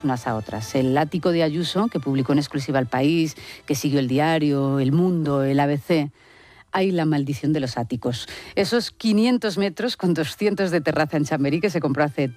unas a otras. El ático de Ayuso, que publicó en exclusiva El País, que siguió El Diario, El Mundo, el ABC. Hay la maldición de los áticos. Esos 500 metros con 200 de terraza en Chamberí que se compró hace